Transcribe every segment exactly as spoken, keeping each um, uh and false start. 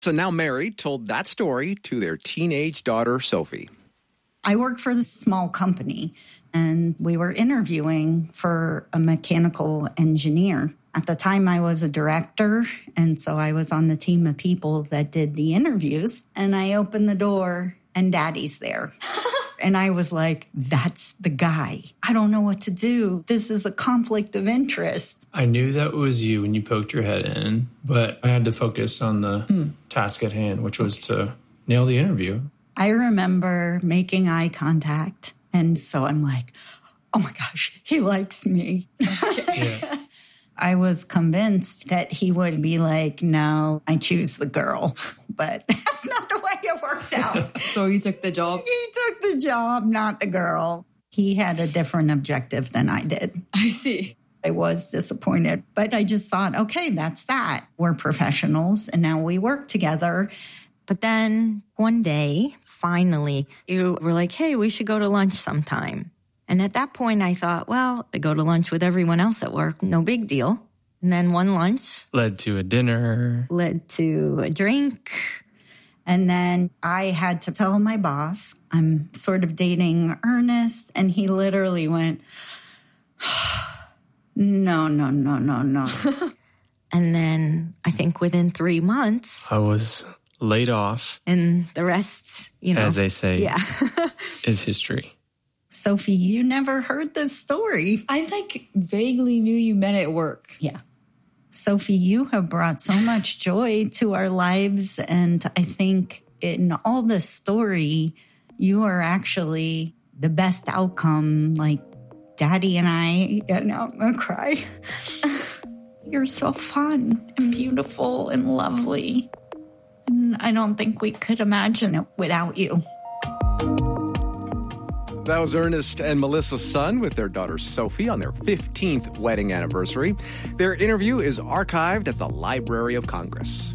So now Mary told that story to their teenage daughter, Sophie. I worked for this small company, and we were interviewing for a mechanical engineer. At the time, I was a director, and so I was on the team of people that did the interviews. And I opened the door, and Daddy's there. And I was like, that's the guy. I don't know what to do. This is a conflict of interest. I knew that was you when you poked your head in, but I had to focus on the mm. task at hand, which was to nail the interview. I remember making eye contact. And so I'm like, oh my gosh, he likes me. Yeah. I was convinced that he would be like, no, I choose the girl. But that's not the way it worked out. So you took the job? He took the job, not the girl. He had a different objective than I did. I see. I was disappointed, but I just thought, okay, that's that. We're professionals, and now we work together. But then one day, finally, you were like, hey, we should go to lunch sometime. And at that point, I thought, well, I go to lunch with everyone else at work, no big deal. And then one lunch led to a dinner, led to a drink. And then I had to tell my boss, I'm sort of dating Ernest. And he literally went, no, no, no, no, no. And then I think within three months, I was laid off. And the rest, you know. As they say, yeah. is history. Sophie, you never heard this story. I like vaguely knew you met at work. Yeah. Sophie, you have brought so much joy to our lives. And I think in all this story, you are actually the best outcome. Like Daddy and I, and now I'm going to cry. You're so fun and beautiful and lovely. And I don't think we could imagine it without you. That was Ernest and Melissa Sun with their daughter Sophie on their fifteenth wedding anniversary. Their interview is archived at the Library of Congress.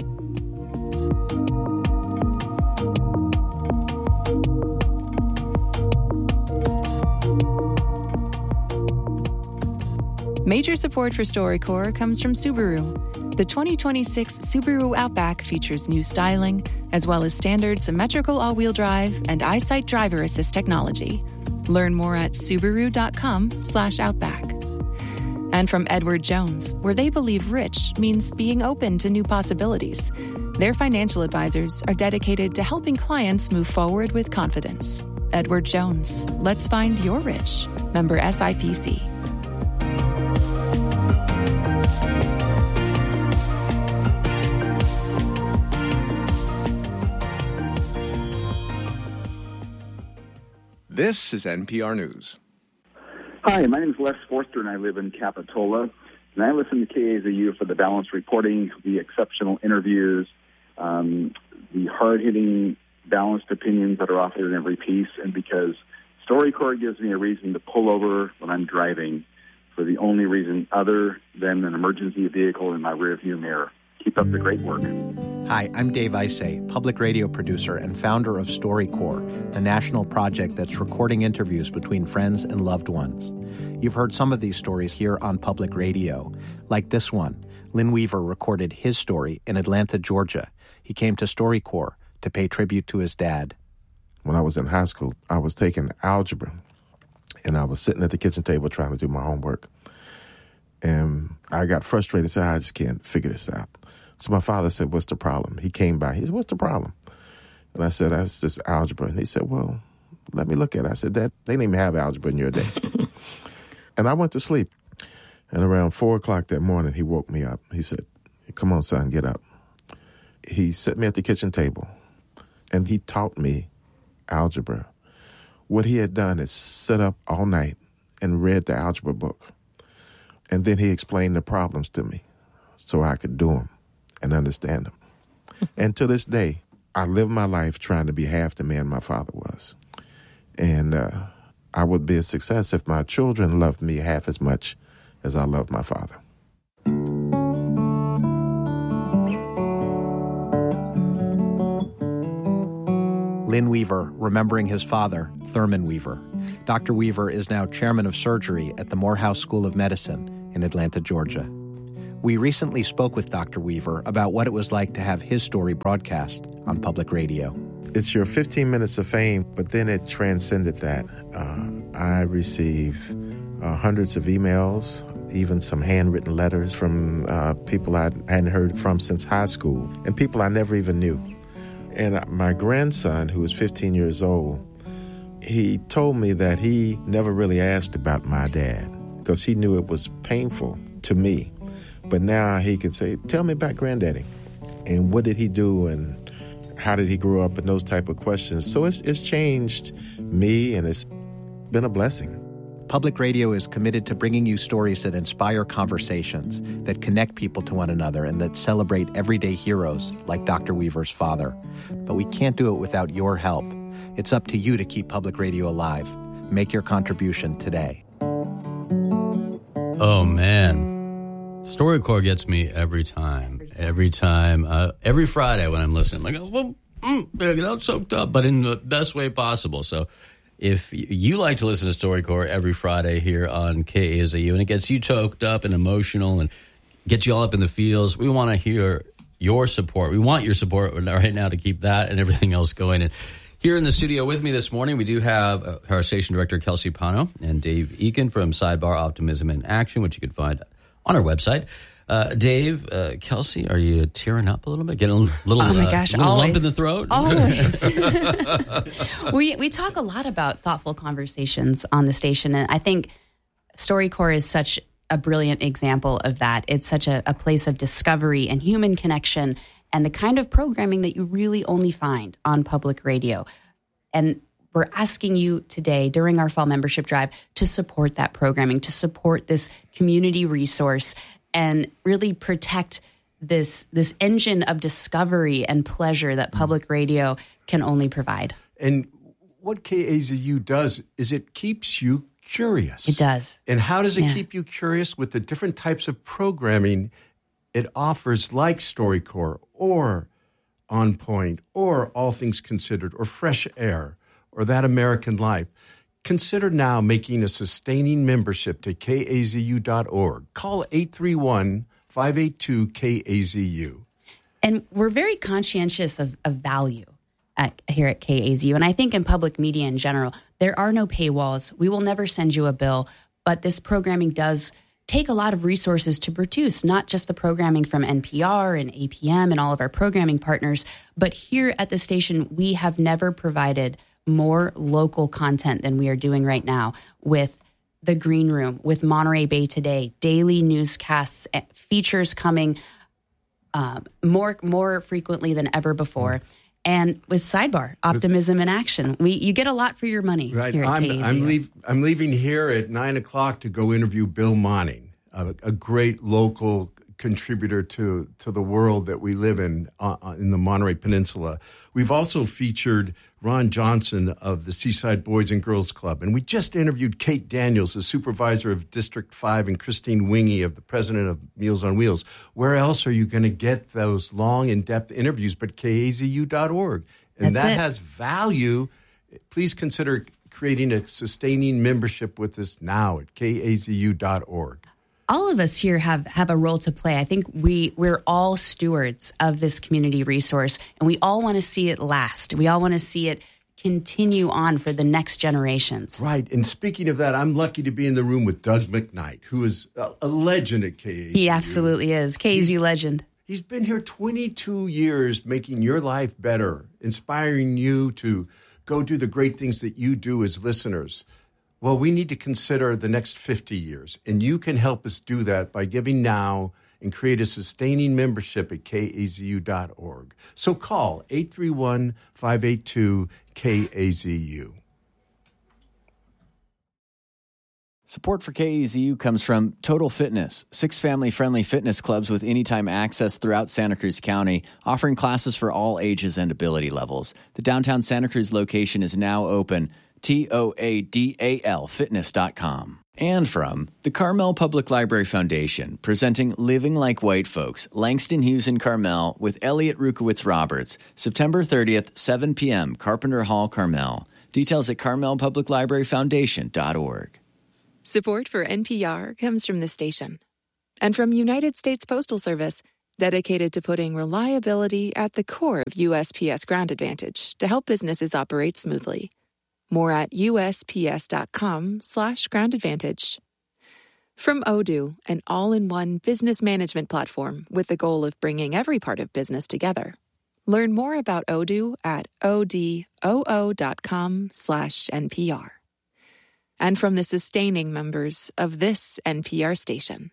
Major support for StoryCorps comes from Subaru. The twenty twenty-six Subaru Outback features new styling, as well as standard symmetrical all-wheel drive and EyeSight driver assist technology. Learn more at Subaru.com slash Outback. And from Edward Jones, where they believe rich means being open to new possibilities. Their financial advisors are dedicated to helping clients move forward with confidence. Edward Jones, let's find your rich. Member S I P C. This is N P R News. Hi, my name is Les Forster, and I live in Capitola. And I listen to K A Z U for the balanced reporting, the exceptional interviews, um, the hard-hitting, balanced opinions that are offered in every piece, and because StoryCorps gives me a reason to pull over when I'm driving for the only reason other than an emergency vehicle in my rearview mirror. Keep up the great work. Hi, I'm Dave Isay, public radio producer and founder of StoryCorps, the national project that's recording interviews between friends and loved ones. You've heard some of these stories here on public radio, like this one. Lynn Weaver recorded his story in Atlanta, Georgia. He came to StoryCorps to pay tribute to his dad. When I was in high school, I was taking algebra, and I was sitting at the kitchen table trying to do my homework. And I got frustrated and said, I just can't figure this out. So my father said, what's the problem? He came by. He said, what's the problem? And I said, that's this algebra. And he said, well, let me look at it. I said, Dad, they didn't even have algebra in your day. And I went to sleep. And around four o'clock that morning, he woke me up. He said, come on, son, get up. He set me at the kitchen table, and he taught me algebra. What he had done is sit up all night and read the algebra book. And then he explained the problems to me so I could do them and understand them. And to this day, I live my life trying to be half the man my father was. And uh, I would be a success if my children loved me half as much as I love my father. Lynn Weaver, remembering his father, Thurman Weaver. Doctor Weaver is now chairman of surgery at the Morehouse School of Medicine in Atlanta, Georgia. We recently spoke with Doctor Weaver about what it was like to have his story broadcast on public radio. It's your fifteen minutes of fame, but then it transcended that. Uh, I received uh, hundreds of emails, even some handwritten letters from uh, people I hadn't heard from since high school, and people I never even knew. And my grandson, who was fifteen years old, he told me that he never really asked about my dad because he knew it was painful to me. But now he can say, tell me about granddaddy, and what did he do, and how did he grow up, and those type of questions. So it's, it's changed me, and it's been a blessing. Public Radio is committed to bringing you stories that inspire conversations, that connect people to one another, and that celebrate everyday heroes like Doctor Weaver's father. But we can't do it without your help. It's up to you to keep Public Radio alive. Make your contribution today. Oh, man. StoryCorps gets me every time. Every time. Uh, every Friday when I'm listening, I'm like, oh, well, mm, I get all choked up, but in the best way possible. So if you like to listen to StoryCorps every Friday here on K A Z U, and it gets you choked up and emotional and gets you all up in the feels, we want to hear your support. We want your support right now to keep that and everything else going. And here in the studio with me this morning, we do have our station director, Kelsey Pano, and Dave Eakin from Sidebar Optimism in Action, which you can find on our website. Uh, Dave, uh, Kelsey, are you tearing up a little bit? Getting a little, oh my gosh, uh, little always. lump in the throat? Always. we we talk a lot about thoughtful conversations on the station, and I think StoryCorps is such a brilliant example of that. It's such a, a place of discovery and human connection, and the kind of programming that you really only find on public radio. And we're asking you today during our fall membership drive to support that programming, to support this community resource, and really protect this this engine of discovery and pleasure that public radio can only provide. And what K A Z U does is it keeps you curious. It does. And how does it Yeah. keep you curious? With the different types of programming it offers, like StoryCorps or On Point or All Things Considered or Fresh Air or That American Life. Consider now making a sustaining membership to K A Z U dot org. Call eight three one, five eight two, K A Z U. And we're very conscientious of, of value at, here at K A Z U. And I think in public media in general, there are no paywalls. We will never send you a bill. But this programming does take a lot of resources to produce, not just the programming from N P R and A P M and all of our programming partners, but here at the station, we have never provided more local content than we are doing right now with The Green Room, with Monterey Bay Today, daily newscasts, features coming uh, more more frequently than ever before. And with Sidebar, Optimism in Action, we you get a lot for your money Right. here at I'm, K A Z U. I'm, leave, I'm leaving here at nine o'clock to go interview Bill Monning, a, a great local contributor to, to the world that we live in uh, in the Monterey Peninsula. We've also featured Ron Johnson of the Seaside Boys and Girls Club. And we just interviewed Kate Daniels, the supervisor of District five, and Christine Wingy of the president of Meals on Wheels. Where else are you going to get those long, in-depth interviews but K A Z U dot org? And That's that it. has value. Please consider creating a sustaining membership with us now at K A Z U dot org. All of us here have, have a role to play. I think we, we're all stewards of this community resource, and we all want to see it last. We all want to see it continue on for the next generations. Right. And speaking of that, I'm lucky to be in the room with Doug McKnight, who is a, a legend at K A Z U. He absolutely is. K A Z U legend. He's been here twenty-two years, making your life better, inspiring you to go do the great things that you do as listeners. Well, we need to consider the next fifty years, and you can help us do that by giving now and create a sustaining membership at K A Z U dot org. So call eight three one, five eight two, K A Z U. Support for K A Z U comes from Total Fitness, six family-friendly fitness clubs with anytime access throughout Santa Cruz County, offering classes for all ages and ability levels. The downtown Santa Cruz location is now open. T O A D A L fitness dot com. And from the Carmel Public Library Foundation, presenting Living Like White Folks, Langston Hughes in Carmel with Elliot Rukowitz-Roberts, September thirtieth, seven p.m., Carpenter Hall, Carmel. Details at carmel public library foundation dot org. Support for N P R comes from the station. And from United States Postal Service, dedicated to putting reliability at the core of U S P S Ground Advantage to help businesses operate smoothly. More at usps.com slash ground advantage. From Odoo, an all-in-one business management platform with the goal of bringing every part of business together. Learn more about Odoo at odoo.com slash NPR. And from the sustaining members of this N P R station.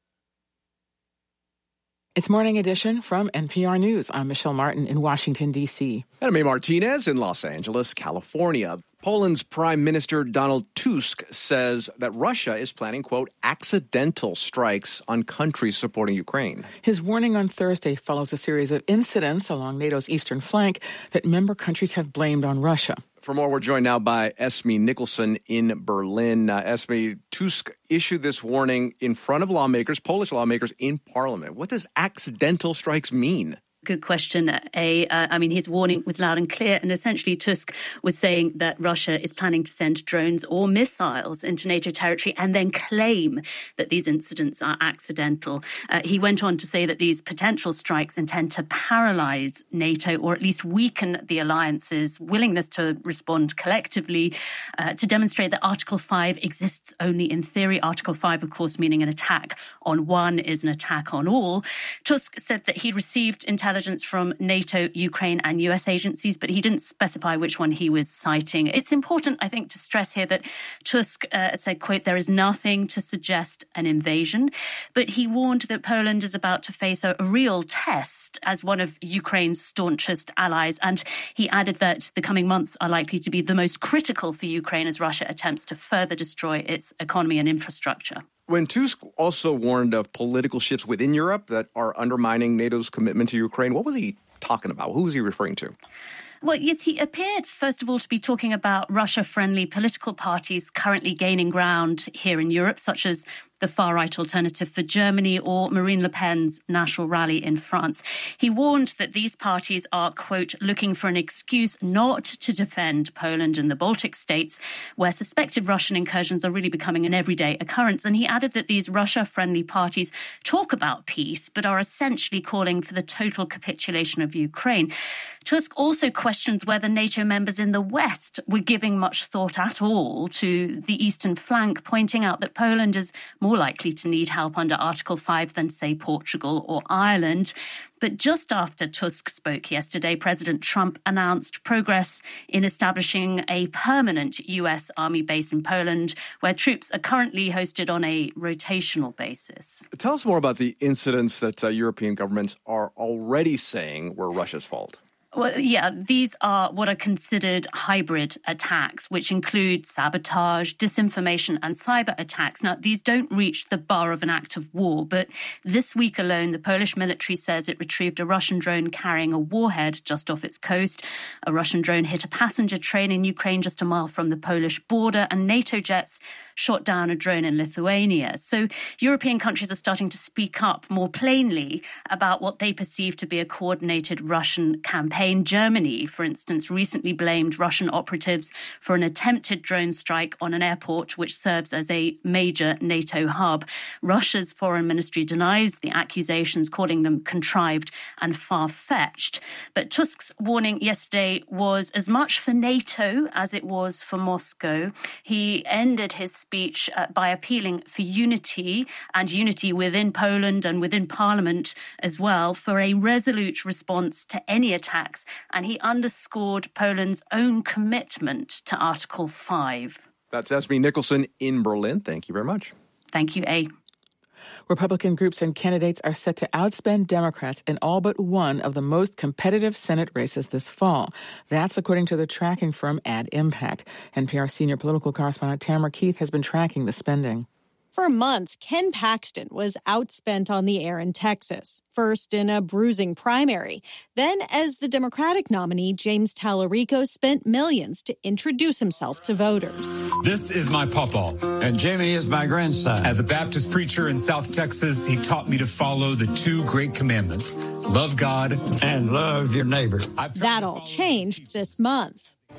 It's Morning Edition from N P R News. I'm Michelle Martin in Washington, D C. And I'm A. Martinez in Los Angeles, California. Poland's Prime Minister Donald Tusk says that Russia is planning, quote, accidental strikes on countries supporting Ukraine. His warning on Thursday follows a series of incidents along NATO's eastern flank that member countries have blamed on Russia. For more, we're joined now by Esme Nicholson in Berlin. Uh, Esme, Tusk issued this warning in front of lawmakers, Polish lawmakers in parliament. What does accidental strikes mean? Good question. A, uh, I mean, his warning was loud and clear. And essentially, Tusk was saying that Russia is planning to send drones or missiles into NATO territory and then claim that these incidents are accidental. Uh, he went on to say that these potential strikes intend to paralyze NATO or at least weaken the alliance's willingness to respond collectively, uh, to demonstrate that Article five exists only in theory. Article five, of course, meaning an attack on one is an attack on all. Tusk said that he received intelligence Intelligence from NATO, Ukraine and U S agencies, but he didn't specify which one he was citing. It's important, I think, to stress here that Tusk uh, said, quote, there is nothing to suggest an invasion, but he warned that Poland is about to face a, a real test as one of Ukraine's staunchest allies. And he added that the coming months are likely to be the most critical for Ukraine as Russia attempts to further destroy its economy and infrastructure. When Tusk also warned of political shifts within Europe that are undermining NATO's commitment to Ukraine, what was he talking about? Who was he referring to? Well, yes, he appeared, first of all, to be talking about Russia-friendly political parties currently gaining ground here in Europe, such as the far-right Alternative for Germany or Marine Le Pen's National Rally in France. He warned that these parties are, quote, looking for an excuse not to defend Poland and the Baltic states, where suspected Russian incursions are really becoming an everyday occurrence. And he added that these Russia-friendly parties talk about peace, but are essentially calling for the total capitulation of Ukraine. Tusk also questioned whether NATO members in the West were giving much thought at all to the eastern flank, pointing out that Poland is more likely to need help under Article five than, say, Portugal or Ireland. But just after Tusk spoke yesterday, President Trump announced progress in establishing a permanent U S Army base in Poland, where troops are currently hosted on a rotational basis. Tell us more about the incidents that uh, European governments are already saying were Russia's fault. Well, yeah, these are what are considered hybrid attacks, which include sabotage, disinformation and cyber attacks. Now, these don't reach the bar of an act of war, but this week alone, the Polish military says it retrieved a Russian drone carrying a warhead just off its coast. A Russian drone hit a passenger train in Ukraine just a mile from the Polish border, and NATO jets shot down a drone in Lithuania. So European countries are starting to speak up more plainly about what they perceive to be a coordinated Russian campaign. Germany, for instance, recently blamed Russian operatives for an attempted drone strike on an airport which serves as a major NATO hub. Russia's foreign ministry denies the accusations, calling them contrived and far-fetched. But Tusk's warning yesterday was as much for NATO as it was for Moscow. He ended his speech uh, by appealing for unity and unity within Poland and within Parliament as well for a resolute response to any attacks. And he underscored Poland's own commitment to Article five. That's Esme Nicholson in Berlin. Thank you very much. Thank you, A. Republican groups and candidates are set to outspend Democrats in all but one of the most competitive Senate races this fall. That's according to the tracking firm Ad Impact. N P R senior political correspondent Tamara Keith has been tracking the spending. For months, Ken Paxton was outspent on the air in Texas, first in a bruising primary. Then, as the Democratic nominee, James Tallarico spent millions to introduce himself to voters. This is my pawpaw. And Jamie is my grandson. As a Baptist preacher in South Texas, he taught me to follow the two great commandments. Love God and love your neighbor. That all changed this month.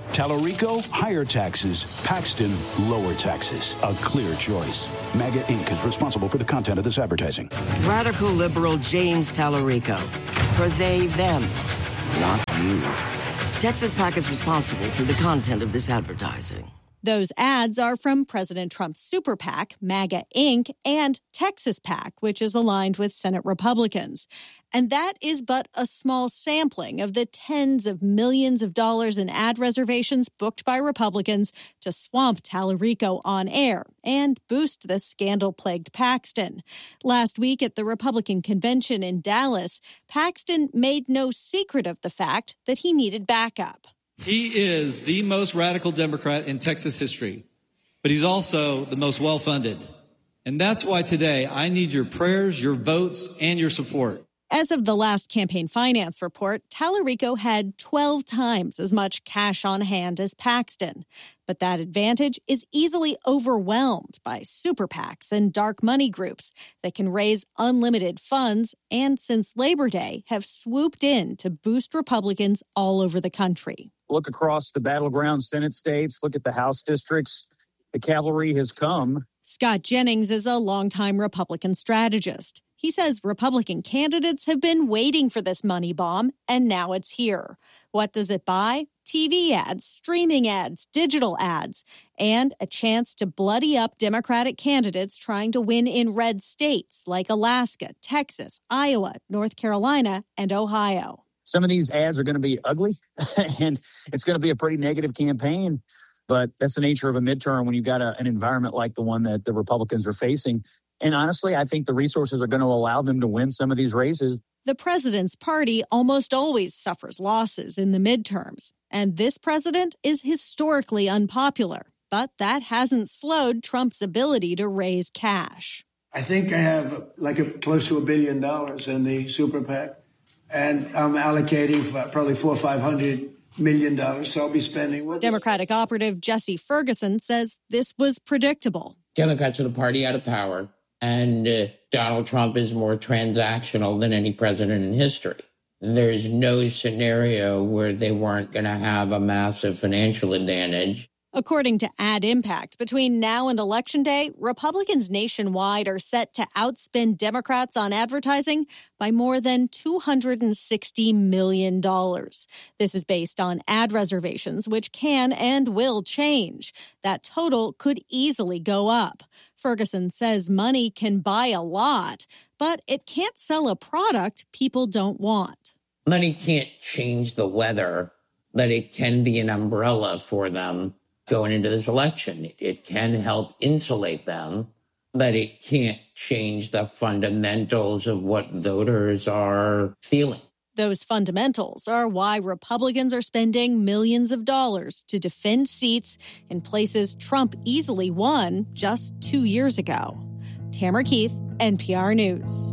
Tallarico, higher taxes. Paxton, lower taxes. A clear choice. MAGA Incorporated is responsible for the content of this advertising. Radical liberal James Tallarico. For they, them, not you. Texas PAC is responsible for the content of this advertising. Those ads are from President Trump's super PAC, MAGA Incorporated, and Texas PAC, which is aligned with Senate Republicans. And that is but a small sampling of the tens of millions of dollars in ad reservations booked by Republicans to swamp Tallarico on air and boost the scandal-plagued Paxton. Last week at the Republican convention in Dallas, Paxton made no secret of the fact that he needed backup. He is the most radical Democrat in Texas history, but he's also the most well-funded. And that's why today I need your prayers, your votes, and your support. As of the last campaign finance report, Tallarico had twelve times as much cash on hand as Paxton. But that advantage is easily overwhelmed by super PACs and dark money groups that can raise unlimited funds and, since Labor Day, have swooped in to boost Republicans all over the country. Look across the battleground Senate states, look at the House districts. The cavalry has come. Scott Jennings is a longtime Republican strategist. He says Republican candidates have been waiting for this money bomb, and now it's here. What does it buy? T V ads, streaming ads, digital ads, and a chance to bloody up Democratic candidates trying to win in red states like Alaska, Texas, Iowa, North Carolina, and Ohio. Some of these ads are going to be ugly, and it's going to be a pretty negative campaign. But that's the nature of a midterm when you've got a, an environment like the one that the Republicans are facing. And honestly, I think the resources are going to allow them to win some of these races. The president's party almost always suffers losses in the midterms. And this president is historically unpopular. But that hasn't slowed Trump's ability to raise cash. I think I have like a, close to a billion dollars in the super PAC. And I'm allocating probably four or five hundred million dollars. So I'll be spending. Democratic operative Jesse Ferguson says this was predictable. Democrats are the party out of power, and uh, Donald Trump is more transactional than any president in history. There's no scenario where they weren't going to have a massive financial advantage. According to Ad Impact, between now and Election Day, Republicans nationwide are set to outspend Democrats on advertising by more than two hundred sixty million dollars. This is based on ad reservations, which can and will change. That total could easily go up. Ferguson says money can buy a lot, but it can't sell a product people don't want. Money can't change the weather, but it can be an umbrella for them going into this election. It can help insulate them, but it can't change the fundamentals of what voters are feeling. Those fundamentals are why Republicans are spending millions of dollars to defend seats in places Trump easily won just two years ago. Tamara Keith, N P R News.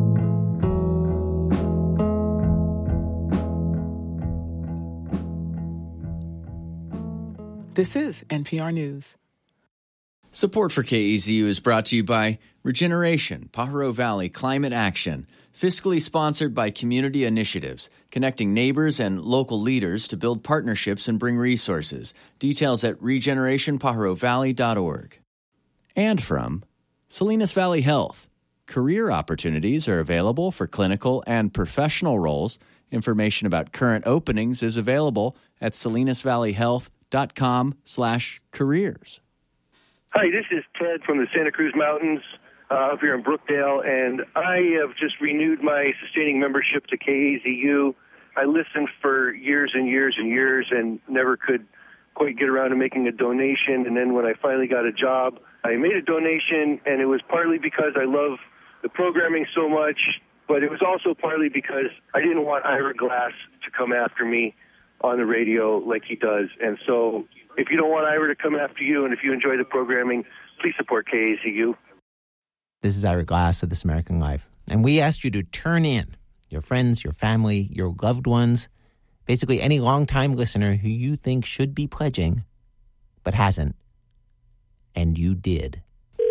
This is N P R News. Support for K E Z U is brought to you by Regeneration, Pajaro Valley Climate Action, fiscally sponsored by Community Initiatives, connecting neighbors and local leaders to build partnerships and bring resources. Details at regeneration pajaro valley dot org. And from Salinas Valley Health. Career opportunities are available for clinical and professional roles. Information about current openings is available at salinas valley health dot com slash careers. Hi, this is Ted from the Santa Cruz Mountains uh, up here in Brookdale, and I have just renewed my sustaining membership to K A Z U. I listened for years and years and years and never could quite get around to making a donation, and then when I finally got a job, I made a donation, and it was partly because I love the programming so much, but it was also partly because I didn't want Ira Glass to come after me on the radio like he does. And so if you don't want Ira to come after you, and if you enjoy the programming, please support K A Z U. This is Ira Glass of This American Life. And we asked you to turn in your friends, your family, your loved ones, basically any longtime listener who you think should be pledging but hasn't. And you did.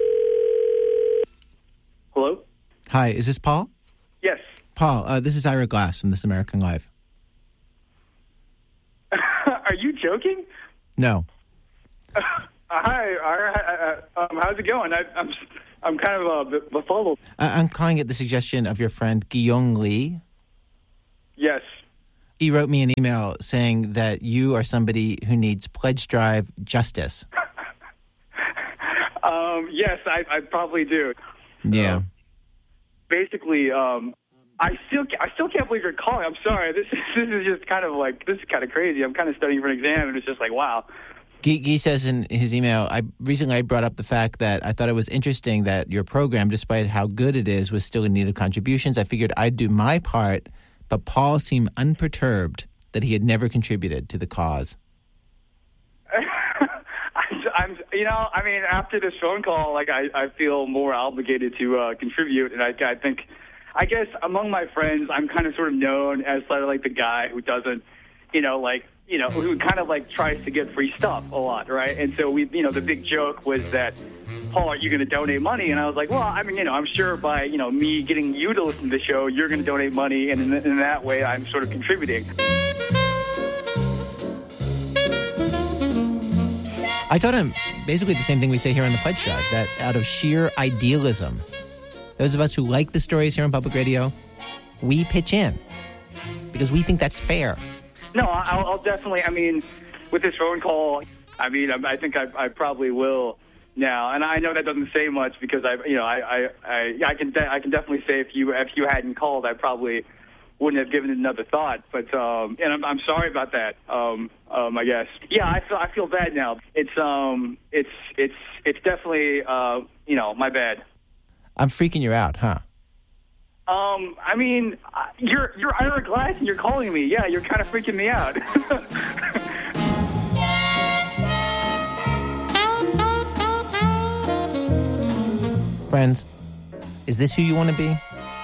Hello? Hi, is this Paul? Yes. Paul, uh, this is Ira Glass from This American Life. are you joking? No. Uh, hi, uh, um, how's it going? I, I'm I'm kind of uh, befuddled. I'm calling it the suggestion of your friend Gyung Lee. Yes. He wrote me an email saying that you are somebody who needs pledge drive justice. um, yes, I, I probably do. Yeah. Uh, basically, um, I still I still can't believe you're calling. I'm sorry. This is, this is just kind of like, this is kind of crazy. I'm kind of studying for an exam, and it's just like, wow. Guy, Guy says in his email, I recently I brought up the fact that I thought it was interesting that your program, despite how good it is, was still in need of contributions. I figured I'd do my part, but Paul seemed unperturbed that he had never contributed to the cause. I'm, you know, I mean, after this phone call, like, I, I feel more obligated to uh, contribute, and I, I think, I guess among my friends, I'm kind of sort of known as sort of like the guy who doesn't, you know, like, you know, who kind of like tries to get free stuff a lot, right? And so we, you know, the big joke was that, Paul, are you going to donate money? And I was like, well, I mean, you know, I'm sure by, you know, me getting you to listen to the show, you're going to donate money, and in, in that way, I'm sort of contributing. I told him basically the same thing we say here on the Pledge Drive, that out of sheer idealism, those of us who like the stories here on Public Radio, we pitch in because we think that's fair. No, I'll, I'll definitely, I mean, with this phone call, I mean, I, I think I, I probably will now. And I know that doesn't say much because I, you know, I, I, I, I can, de- I can definitely say if you, if you hadn't called, I probably wouldn't have given it another thought. But, um, and I'm, I'm sorry about that. Um, um, I guess. Yeah, I feel, I feel bad now. It's, um, it's, it's, it's definitely, uh, you know, my bad. I'm freaking you out, huh? Um, I mean, you're you're Ira Glass and you're calling me. Yeah, you're kind of freaking me out. Friends, is this who you want to be?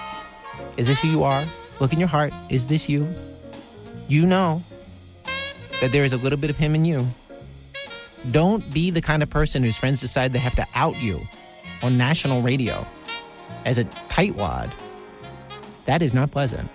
Is this who you are? Look in your heart. Is this you? You know that there is a little bit of him in you. Don't be the kind of person whose friends decide they have to out you on national radio as a tightwad. That is not pleasant.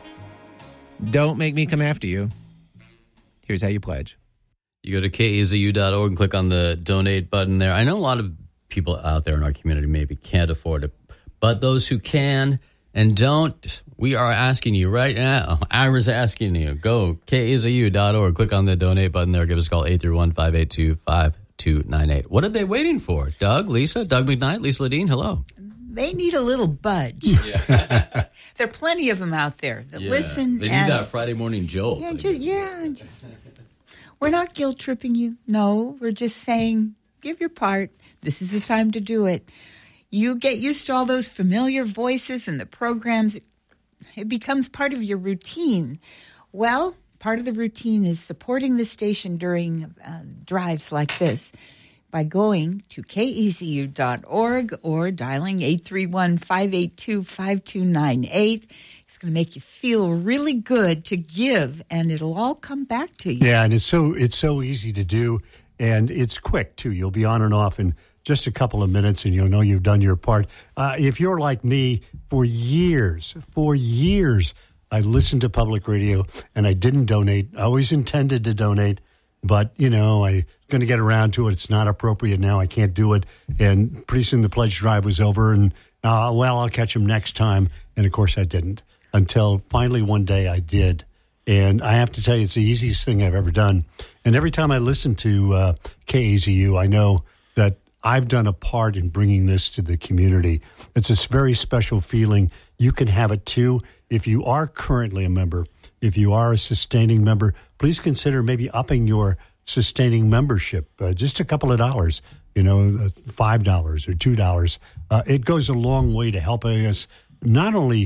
Don't make me come after you. Here's how you pledge. You go to K A Z U dot org and click on the donate button there. I know a lot of people out there in our community maybe can't afford it, but those who can and don't, we are asking you right now. Ira's asking you. Go K A Z U dot org, click on the donate button there. Give us a call, eight three one, five eight two, five two nine eight. What are they waiting for? Doug, Lisa, Doug McKnight, Lisa Ledeen, hello. They need a little budge. Yeah. There are plenty of them out there that yeah, listen. They need and, that Friday morning jolt. Yeah, just, yeah, just. We're not guilt tripping you. No, we're just saying, give your part. This is the time to do it. You get used to all those familiar voices and the programs. It becomes part of your routine. Well, part of the routine is supporting the station during uh, drives like this by going to K E Z U dot org or dialing eight three one, five eight two, five two nine eight. It's going to make you feel really good to give, and it'll all come back to you. Yeah, and it's so it's so easy to do, and it's quick, too. You'll be on and off in just a couple of minutes, and you'll know you've done your part. Uh, if you're like me, for years, for years, I listened to public radio, and I didn't donate. I always intended to donate, but, you know, I'm going to get around to it. It's not appropriate now. I can't do it. And pretty soon the pledge drive was over, and, uh, well, I'll catch him next time. And, of course, I didn't until finally one day I did. And I have to tell you, it's the easiest thing I've ever done. And every time I listen to uh, K A Z U, I know that I've done a part in bringing this to the community. It's this very special feeling. You can have it, too. If you are currently a member, if you are a sustaining member, please consider maybe upping your sustaining membership. Uh, just a couple of dollars, you know, five dollars or two dollars. Uh, it goes a long way to helping us not only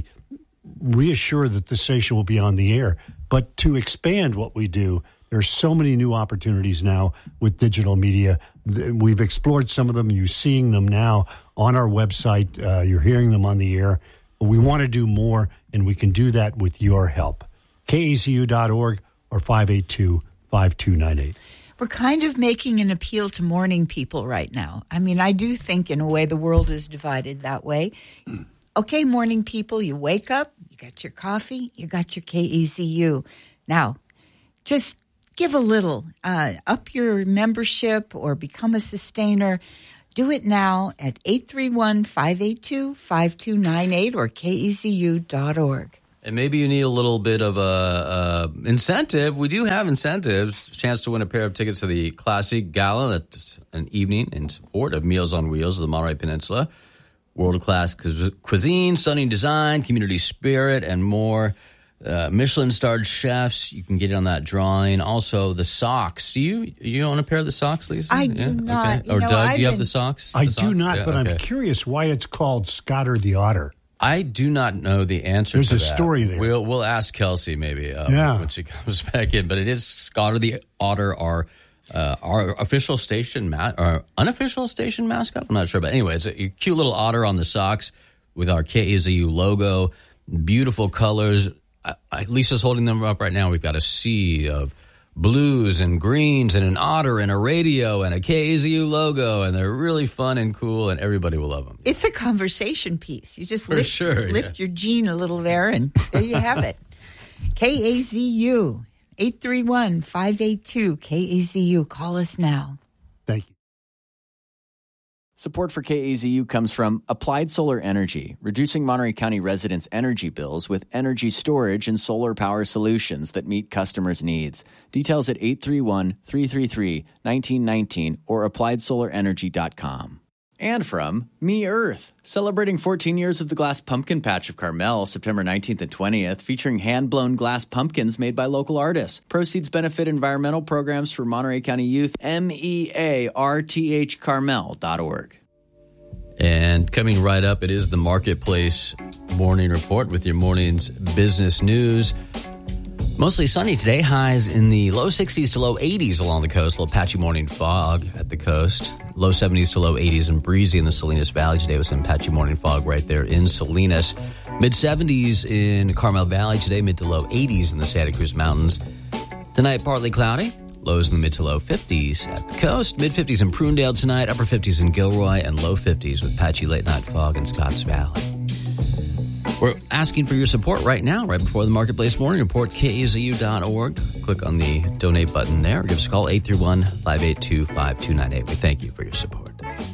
reassure that the station will be on the air, but to expand what we do. There's so many new opportunities now with digital media. We've explored some of them. You're seeing them now on our website. Uh, you're hearing them on the air. We want to do more, and we can do that with your help. K A Z U dot org or five eight two, five two nine eight. We're kind of making an appeal to morning people right now. I mean, I do think in a way the world is divided that way. Okay, morning people, you wake up, you got your coffee, you got your K E Z U. Now, just give a little, uh, up your membership or become a sustainer. Do it now at eight three one, five eight two, five two nine eight or K E Z U dot org. And maybe you need a little bit of a, a incentive. We do have incentives. Chance to win a pair of tickets to the Classic Gala. That's an evening in support of Meals on Wheels of the Monterey Peninsula. World-class cuisine, stunning design, community spirit, and more. Uh, Michelin-starred chefs. You can get in on that drawing. Also, the socks. Do you you own a pair of the socks, Lisa? I do yeah? not. Okay. Or know, Doug, I've do you have been... the socks? I the do socks? not, Yeah, but okay. I'm curious why it's called Scotter the Otter. I do not know the answer There's to a that. story there. We'll we'll ask Kelsey maybe uh, Yeah. when she comes back in. But it is Scotter the Otter, our uh, our official station ma- or unofficial station mascot. I'm not sure, but anyway, it's a cute little otter on the socks with our K A Z U logo. Beautiful colors. I, I, Lisa's holding them up right now. We've got a sea of blues and greens and an otter and a radio and a K A Z U logo, and they're really fun and cool, and everybody will love them. It's a conversation piece. You just For lift, sure, lift yeah. your gene a little there, and there you have it. K A Z U, eight three one, five eight two, K A Z U. Call us now. Thank you. Support for K A Z U comes from Applied Solar Energy, reducing Monterey County residents' energy bills with energy storage and solar power solutions that meet customers' needs. Details at eight three one, three three three, one nine one nine or applied solar energy dot com. And from Me Earth, celebrating fourteen years of the Glass Pumpkin Patch of Carmel, September nineteenth and twentieth, featuring hand-blown glass pumpkins made by local artists. Proceeds benefit environmental programs for Monterey County Youth, M E A R T H Carmel dot org. And coming right up, it is the Marketplace Morning Report with your morning's business news. Mostly sunny today, highs in the low sixties to low eighties along the coast. A little patchy morning fog at the coast. Low seventies to low eighties and breezy in the Salinas Valley today with some patchy morning fog right there in Salinas. Mid seventies in Carmel Valley today, mid to low eighties in the Santa Cruz Mountains. Tonight, partly cloudy. Lows in the mid to low fifties at the coast. Mid fifties in Prunedale tonight. Upper fifties in Gilroy and low fifties with patchy late night fog in Scotts Valley. We're asking for your support right now, right before the Marketplace Morning Report, K A Z U dot org. Click on the donate button there. Or give us a call, eight three one, five eight two, five two nine eight. We thank you for your support.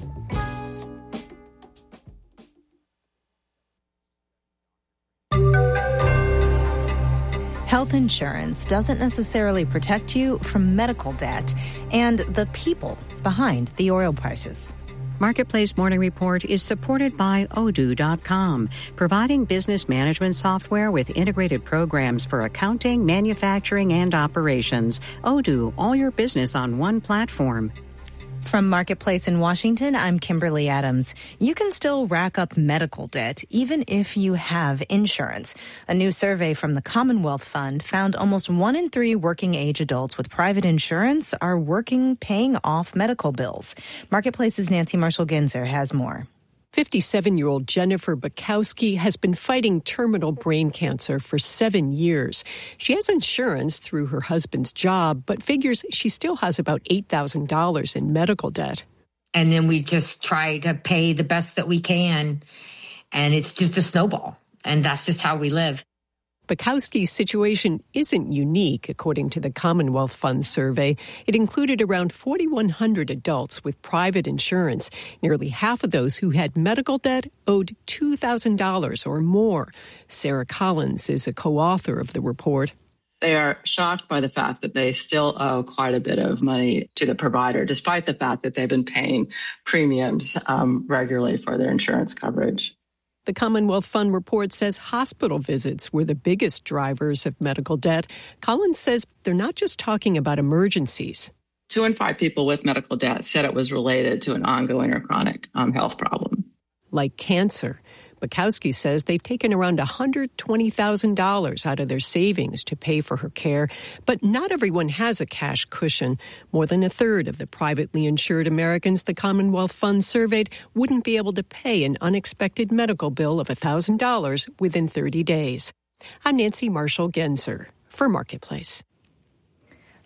Health insurance doesn't necessarily protect you from medical debt and the people behind the oil prices. Marketplace Morning Report is supported by Odoo dot com, providing business management software with integrated programs for accounting, manufacturing, and operations. Odoo, all your business on one platform. From Marketplace in Washington, I'm Kimberly Adams. You can still rack up medical debt even if you have insurance. A new survey from the Commonwealth Fund found almost one in three working age adults with private insurance are working paying off medical bills. Marketplace's Nancy Marshall-Genzer has more. fifty-seven-year-old Jennifer Bukowski has been fighting terminal brain cancer for seven years. She has insurance through her husband's job, but figures she still has about eight thousand dollars in medical debt. And then we just try to pay the best that we can, and it's just a snowball, and that's just how we live. Bukowski's situation isn't unique, according to the Commonwealth Fund survey. It included around forty-one hundred adults with private insurance. Nearly half of those who had medical debt owed two thousand dollars or more. Sarah Collins is a co-author of the report. They are shocked by the fact that they still owe quite a bit of money to the provider, despite the fact that they've been paying premiums um, regularly for their insurance coverage. The Commonwealth Fund report says hospital visits were the biggest drivers of medical debt. Collins says they're not just talking about emergencies. Two in five people with medical debt said it was related to an ongoing or chronic um, health problem. Like cancer. Bukowski says they've taken around one hundred twenty thousand dollars out of their savings to pay for her care, but not everyone has a cash cushion. More than a third of the privately insured Americans the Commonwealth Fund surveyed wouldn't be able to pay an unexpected medical bill of one thousand dollars within thirty days. I'm Nancy Marshall-Genzer for Marketplace.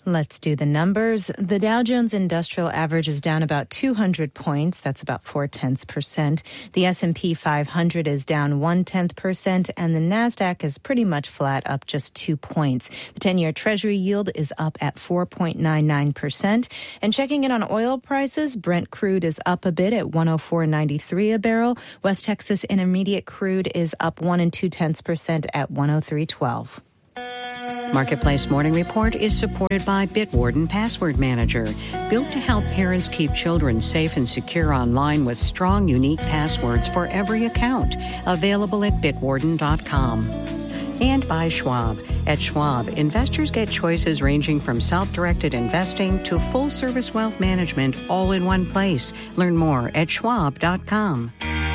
Let's do the numbers. The Dow Jones Industrial Average is down about two hundred points. That's about four-tenths percent. The S and P five hundred is down one-tenth percent, and the NASDAQ is pretty much flat, up just two points. The ten-year Treasury yield is up at four point nine nine percent. And checking in on oil prices, Brent crude is up a bit at one oh four ninety-three a barrel. West Texas Intermediate crude is up one and two-tenths percent at one oh three twelve. Marketplace Morning Report is supported by Bitwarden Password Manager, built to help parents keep children safe and secure online with strong, unique passwords for every account. Available at bitwarden dot com. And by Schwab. At Schwab, investors get choices ranging from self-directed investing to full-service wealth management all in one place. Learn more at schwab dot com.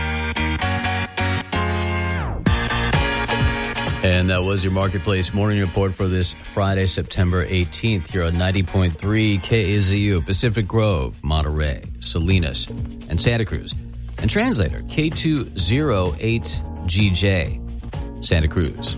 And that was your Marketplace Morning Report for this Friday, September eighteenth, here on ninety point three K A Z U, Pacific Grove, Monterey, Salinas, and Santa Cruz. And translator K two oh eight G J, Santa Cruz.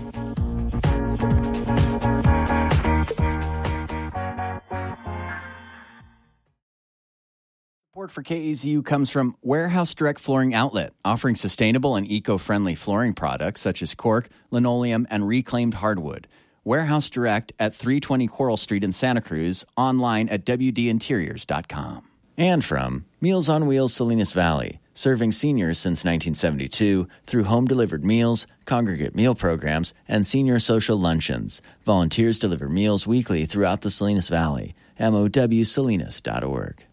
Support for K A Z U comes from Warehouse Direct Flooring Outlet, offering sustainable and eco-friendly flooring products such as cork, linoleum, and reclaimed hardwood. Warehouse Direct at three twenty Coral Street in Santa Cruz, online at w d interiors dot com. And from Meals on Wheels Salinas Valley, serving seniors since nineteen seventy-two through home-delivered meals, congregate meal programs, and senior social luncheons. Volunteers deliver meals weekly throughout the Salinas Valley. m o w salinas dot org.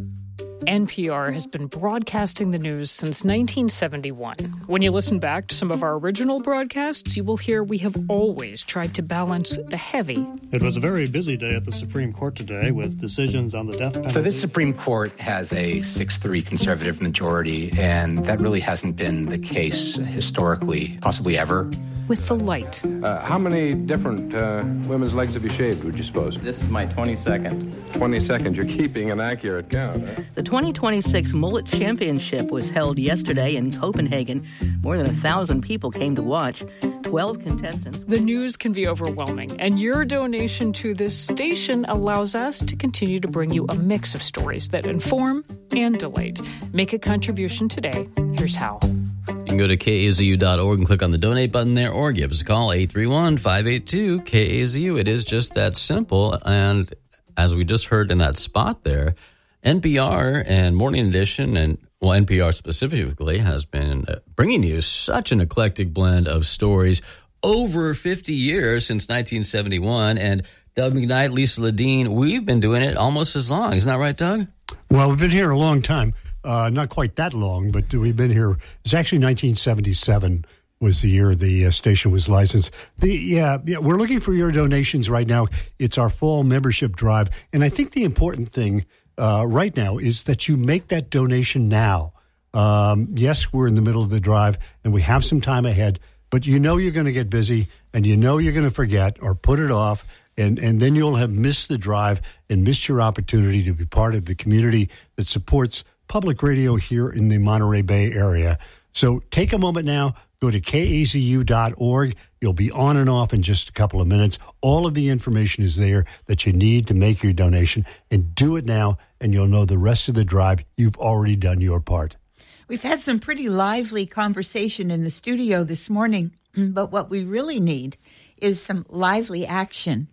N P R has been broadcasting the news since nineteen seventy-one. When you listen back to some of our original broadcasts, you will hear we have always tried to balance the heavy. It was a very busy day at the Supreme Court today with decisions on the death penalty. So this Supreme Court has a six three conservative majority, and that really hasn't been the case historically, possibly ever. With the light. Uh, how many different uh, women's legs have you shaved, would you suppose? This is my twenty-second. twenty-second. You're keeping an accurate count, huh? The twenty twenty-six Mullet Championship was held yesterday in Copenhagen. More than a thousand people came to watch. twelve contestants. The news can be overwhelming, and your donation to this station allows us to continue to bring you a mix of stories that inform and delight. Make a contribution today. Here's how. You can go to K A Z U dot org and click on the donate button there, or give us a call, eight three one, five eight two, K A Z U. It is just that simple. And as we just heard in that spot there, N P R and Morning Edition, and well, N P R specifically, has been bringing you such an eclectic blend of stories over fifty years, since nineteen seventy-one. And Doug McKnight, Lisa Ledeen, we've been doing it almost as long. Isn't that right, Doug? Well, we've been here a long time. Uh, not quite that long, but we've been here. It's actually nineteen seventy-seven was the year the uh, station was licensed. The yeah, yeah, we're looking for your donations right now. It's our fall membership drive. And I think the important thing uh, right now is that you make that donation now. Um, yes, we're in the middle of the drive, and we have some time ahead, but you know you're going to get busy, and you know you're going to forget or put it off, and, and then you'll have missed the drive and missed your opportunity to be part of the community that supports public radio here in the Monterey Bay area. So take a moment now, go to K A Z U dot org. You'll be on and off in just a couple of minutes. All of the information is there that you need to make your donation, and do it now, and you'll know the rest of the drive. You've already done your part. We've had some pretty lively conversation in the studio this morning, but what we really need is some lively action.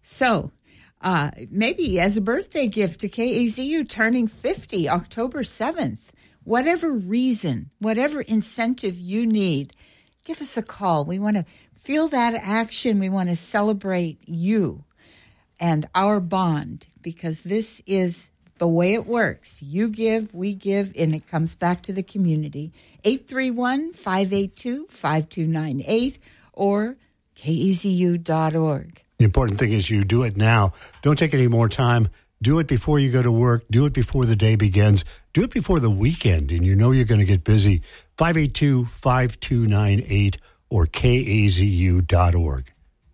So Uh, maybe as a birthday gift to K A Z U turning fifty, October seventh. Whatever reason, whatever incentive you need, give us a call. We want to feel that action. We want to celebrate you and our bond, because this is the way it works. You give, we give, and it comes back to the community. eight three one, five eight two, five two nine eight or K A Z U dot org. The important thing is you do it now. Don't take any more time. Do it before you go to work. Do it before the day begins. Do it before the weekend, and you know you're going to get busy. five eight two, five two nine eight or K A Z U dot org.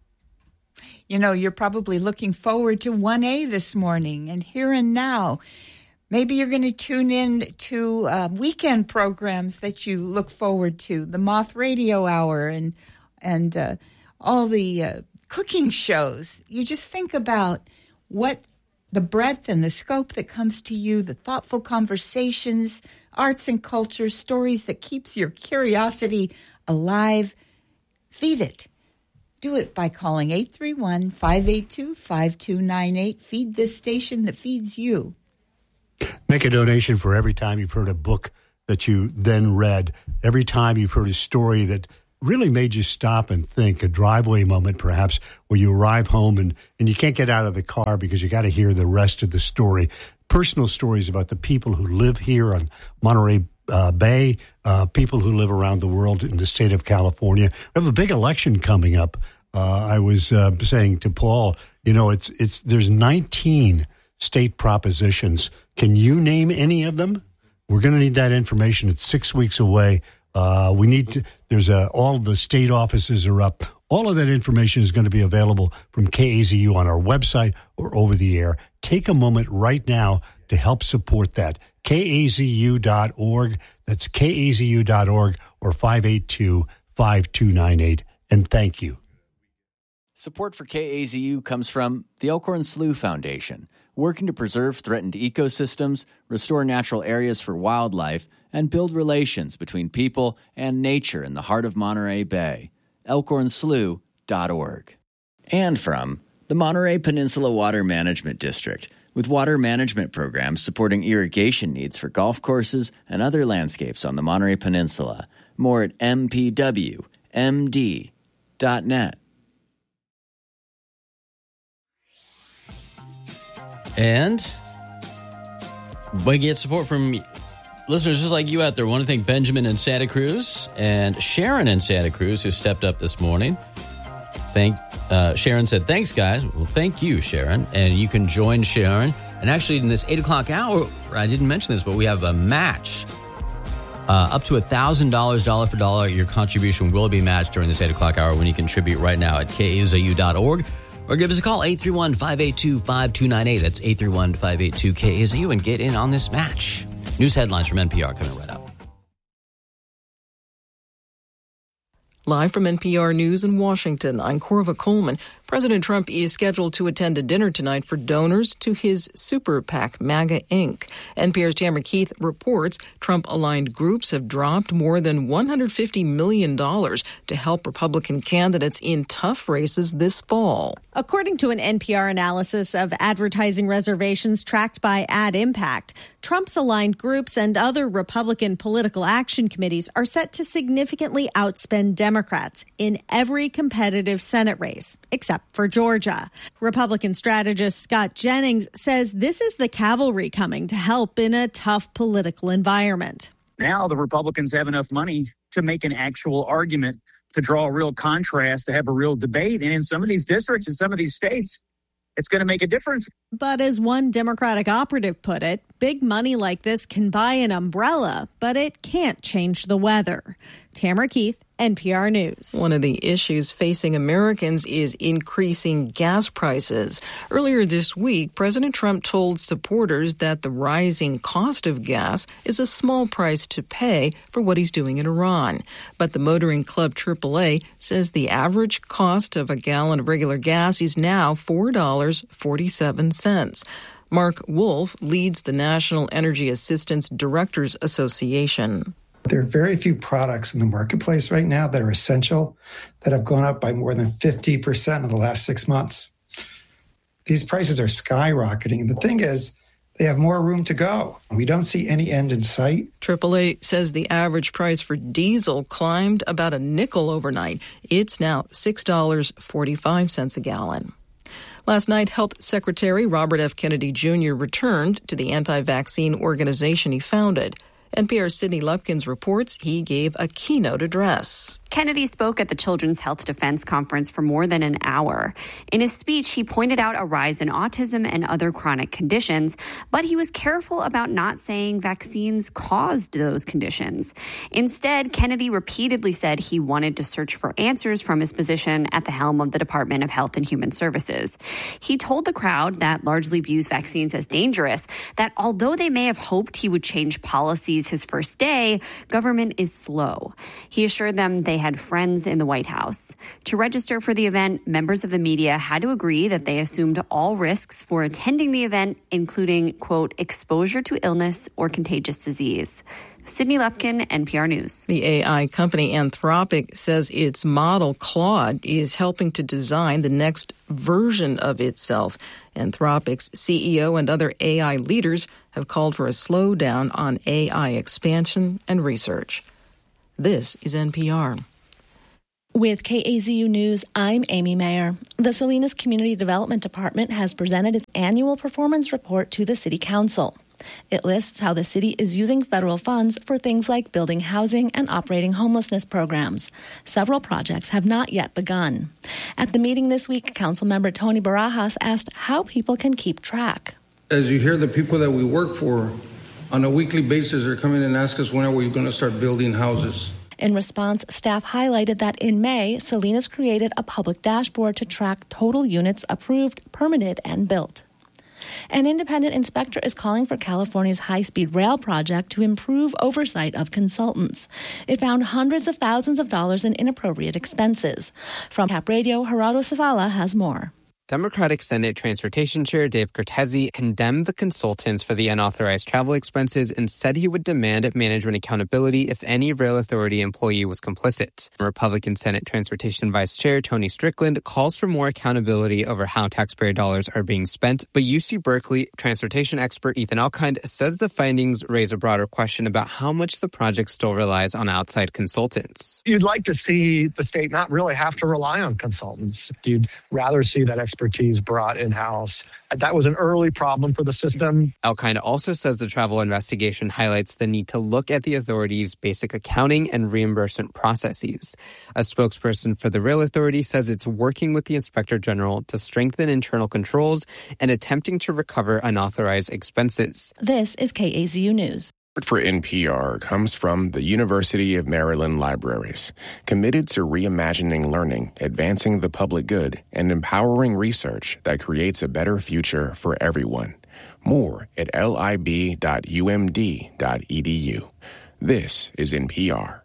You know, you're probably looking forward to one A this morning and Here and Now. Maybe you're going to tune in to uh, weekend programs that you look forward to, the Moth Radio Hour and, and uh, all the... Uh, cooking shows. You just think about what the breadth and the scope that comes to you, the thoughtful conversations, arts and culture, stories that keeps your curiosity alive. Feed it. Do it by calling eight three one, five eight two, five two nine eight. Feed this station that feeds you. Make a donation for every time you've heard a book that you then read, every time you've heard a story that really made you stop and think, a driveway moment perhaps where you arrive home and, and you can't get out of the car because you got to hear the rest of the story. Personal stories about the people who live here on Monterey uh, Bay, uh, people who live around the world in the state of California. We have a big election coming up. Uh, I was uh, saying to Paul, you know, it's it's there's nineteen state propositions. Can you name any of them? We're going to need that information. It's six weeks away. Uh, we need to, there's a, all of the state offices are up. All of that information is going to be available from K A Z U on our website or over the air. Take a moment right now to help support that. K A Z U dot org. That's K A Z U dot org or five eight two, five two nine eight. And thank you. Support for K A Z U comes from the Elkhorn Slough Foundation, working to preserve threatened ecosystems, restore natural areas for wildlife, and build relations between people and nature in the heart of Monterey Bay. elkhorn slough dot org. And from the Monterey Peninsula Water Management District, with water management programs supporting irrigation needs for golf courses and other landscapes on the Monterey Peninsula. More at m p w m d dot net. And we get support from listeners just like you out there. I want to thank Benjamin in Santa Cruz and Sharon in Santa Cruz, who stepped up this morning. Thank uh, Sharon said, thanks, guys. Well, thank you, Sharon. And you can join Sharon. And actually, in this eight o'clock hour, I didn't mention this, but we have a match. Uh, up to one thousand dollars, dollar for dollar. Your contribution will be matched during this eight o'clock hour when you contribute right now at K A Z U dot org. Or give us a call, eight three one, five eight two, five two nine eight. That's eight three one, five eight two, K A Z U, and get in on this match. News headlines from N P R coming right up. Live from N P R News in Washington, I'm Corva Coleman. President Trump is scheduled to attend a dinner tonight for donors to his super PAC, MAGA Incorporated. N P R's Tamara Keith reports Trump-aligned groups have dropped more than one hundred fifty million dollars to help Republican candidates in tough races this fall. According to an N P R analysis of advertising reservations tracked by Ad Impact, Trump's aligned groups and other Republican political action committees are set to significantly outspend Democrats in every competitive Senate race, except for Georgia. Republican strategist Scott Jennings says this is the cavalry coming to help in a tough political environment. Now the Republicans have enough money to make an actual argument, to draw a real contrast, to have a real debate. And in some of these districts, in some of these states, it's going to make a difference. But as one Democratic operative put it, big money like this can buy an umbrella, but it can't change the weather. Tamara Keith, N P R News. One of the issues facing Americans is increasing gas prices. Earlier this week, President Trump told supporters that the rising cost of gas is a small price to pay for what he's doing in Iran. But the motoring club triple A says the average cost of a gallon of regular gas is now four dollars and forty-seven cents. Mark Wolf leads the National Energy Assistance Directors Association. There are very few products in the marketplace right now that are essential that have gone up by more than fifty percent in the last six months. These prices are skyrocketing. And the thing is, they have more room to go. We don't see any end in sight. triple A says the average price for diesel climbed about a nickel overnight. It's now six dollars and forty-five cents a gallon. Last night, Health Secretary Robert F. Kennedy Junior returned to the anti-vaccine organization he founded. N P R's Sydney Lupkins reports he gave a keynote address. Kennedy spoke at the Children's Health Defense Conference for more than an hour. In his speech, he pointed out a rise in autism and other chronic conditions, but he was careful about not saying vaccines caused those conditions. Instead, Kennedy repeatedly said he wanted to search for answers from his position at the helm of the Department of Health and Human Services. He told the crowd that largely views vaccines as dangerous that although they may have hoped he would change policies his first day, government is slow. He assured them they had friends in the White House. To register for the event, members of the media had to agree that they assumed all risks for attending the event, including, quote, exposure to illness or contagious disease. Sydney Lepkin, N P R News. The A I company Anthropic says its model Claude is helping to design the next version of itself. Anthropic's C E O and other A I leaders have called for a slowdown on A I expansion and research. This is N P R. With K A Z U News, I'm Amy Mayer. The Salinas Community Development Department has presented its annual performance report to the City Council. It lists how the city is using federal funds for things like building housing and operating homelessness programs. Several projects have not yet begun. At the meeting this week, Councilmember Tony Barajas asked how people can keep track. As you hear, the people that we work for on a weekly basis are coming and ask us when are we going to start building houses. In response, staff highlighted that in May, Salinas created a public dashboard to track total units approved, permitted, and built. An independent inspector is calling for California's high-speed rail project to improve oversight of consultants. It found hundreds of thousands of dollars in inappropriate expenses. From Cap Radio, Gerardo Zavala has more. Democratic Senate Transportation Chair Dave Cortese condemned the consultants for the unauthorized travel expenses and said he would demand management accountability if any rail authority employee was complicit. Republican Senate Transportation Vice Chair Tony Strickland calls for more accountability over how taxpayer dollars are being spent, but U C Berkeley transportation expert Ethan Alkind says the findings raise a broader question about how much the project still relies on outside consultants. You'd like to see the state not really have to rely on consultants. You'd rather see that expertise brought in-house. That was an early problem for the system. Alkind also says the travel investigation highlights the need to look at the authority's basic accounting and reimbursement processes. A spokesperson for the Rail Authority says it's working with the Inspector General to strengthen internal controls and attempting to recover unauthorized expenses. This is K A Z U News. For N P R comes from the University of Maryland Libraries, committed to reimagining learning, advancing the public good, and empowering research that creates a better future for everyone. More at lib dot u m d dot e d u. This is N P R.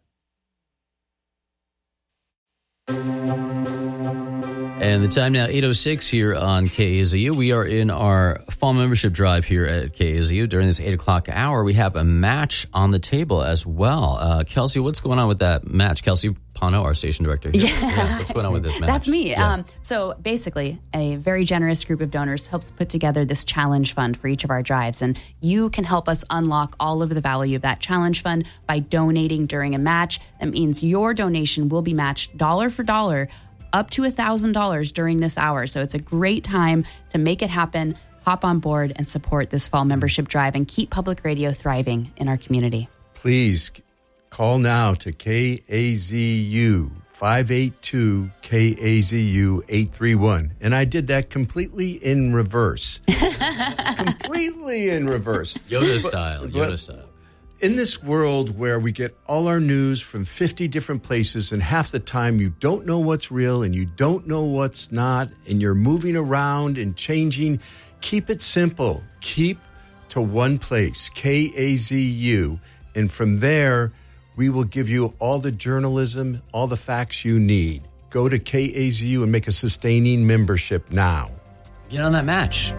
And the time now, eight oh six here on K A Z U. We are in our fall membership drive here at K A Z U. During this eight o'clock hour, we have a match on the table as well. Uh, Kelsey, what's going on with that match? Kelsey Pano, our station director here. Yeah. yeah. What's going on with this match? That's me. Yeah. Um, so basically, a very generous group of donors helps put together this challenge fund for each of our drives. And you can help us unlock all of the value of that challenge fund by donating during a match. That means your donation will be matched dollar for dollar up to one thousand dollars during this hour. So it's a great time to make it happen. Hop on board and support this fall membership drive and keep public radio thriving in our community. Please call now to K A Z U, five eight two K A Z U eight three one. And I did that completely in reverse. completely in reverse. Yoda style, but, Yoda but, style. In this world where we get all our news from fifty different places and half the time you don't know what's real and you don't know what's not and you're moving around and changing, keep it simple. Keep to one place, K A Z U. And from there, we will give you all the journalism, all the facts you need. Go to K A Z U and make a sustaining membership now. Get on that match.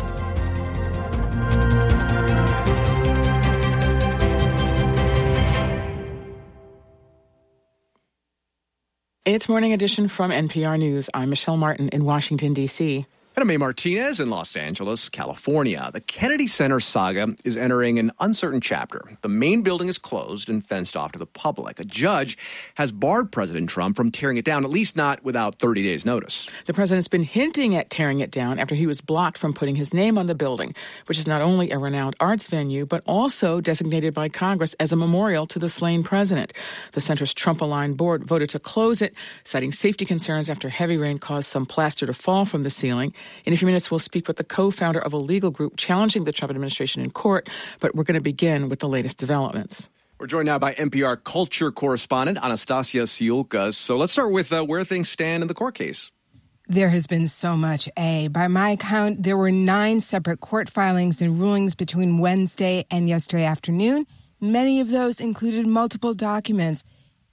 It's Morning Edition from N P R News. I'm Michelle Martin in Washington, D C And I'm A. Martinez in Los Angeles, California. The Kennedy Center saga is entering an uncertain chapter. The main building is closed and fenced off to the public. A judge has barred President Trump from tearing it down, at least not without thirty days' notice. The president's been hinting at tearing it down after he was blocked from putting his name on the building, which is not only a renowned arts venue, but also designated by Congress as a memorial to the slain president. The center's Trump-aligned board voted to close it, citing safety concerns after heavy rain caused some plaster to fall from the ceiling. In a few minutes, we'll speak with the co-founder of a legal group challenging the Trump administration in court, but we're going to begin with the latest developments. We're joined now by N P R culture correspondent Anastasia Siulkas. So let's start with uh, where things stand in the court case. There has been so much, A. By my count, there were nine separate court filings and rulings between Wednesday and yesterday afternoon. Many of those included multiple documents.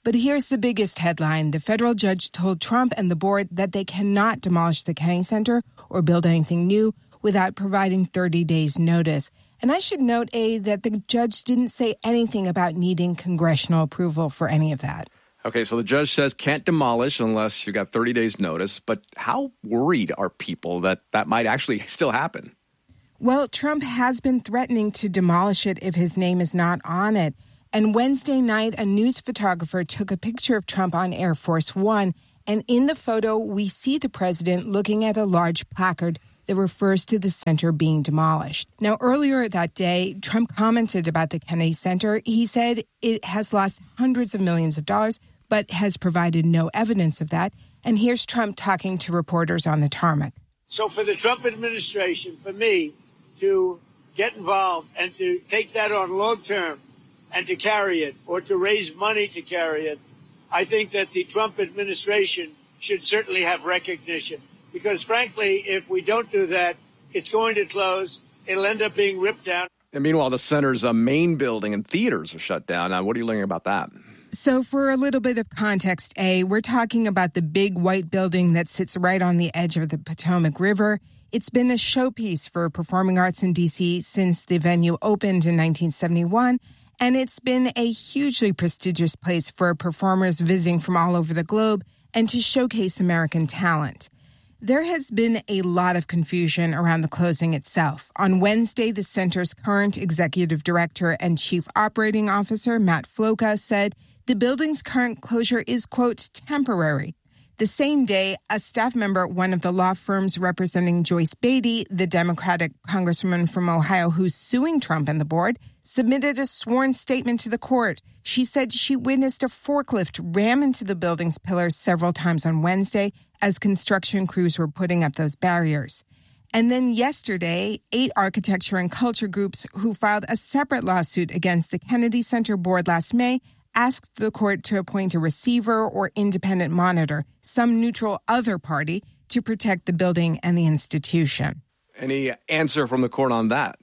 But here's the biggest headline. The federal judge told Trump and the board that they cannot demolish the Kennedy Center or build anything new without providing thirty days notice. And I should note, A, that the judge didn't say anything about needing congressional approval for any of that. Okay, so the judge says can't demolish unless you got thirty days notice. But how worried are people that that might actually still happen? Well, Trump has been threatening to demolish it if his name is not on it. And Wednesday night, a news photographer took a picture of Trump on Air Force One. And in the photo, we see the president looking at a large placard that refers to the center being demolished. Now, earlier that day, Trump commented about the Kennedy Center. He said it has lost hundreds of millions of dollars, but has provided no evidence of that. And here's Trump talking to reporters on the tarmac. So for the Trump administration, for me to get involved and to take that on long term and to carry it or to raise money to carry it, I think that the Trump administration should certainly have recognition. Because frankly, if we don't do that, it's going to close. It'll end up being ripped down. And meanwhile, the center's uh, main building and theaters are shut down. Now, what are you learning about that? So for a little bit of context, A, we're talking about the big white building that sits right on the edge of the Potomac River. It's been a showpiece for performing arts in D C since the venue opened in nineteen seventy-one. And it's been a hugely prestigious place for performers visiting from all over the globe and to showcase American talent. There has been a lot of confusion around the closing itself. On Wednesday, the center's current executive director and chief operating officer, Matt Floca, said the building's current closure is, quote, temporary. The same day, a staff member at one of the law firms representing Joyce Beatty, the Democratic congresswoman from Ohio who's suing Trump and the board, submitted a sworn statement to the court. She said she witnessed a forklift ram into the building's pillars several times on Wednesday as construction crews were putting up those barriers. And then yesterday, eight architecture and culture groups who filed a separate lawsuit against the Kennedy Center board last May asked the court to appoint a receiver or independent monitor, some neutral other party, to protect the building and the institution. Any answer from the court on that?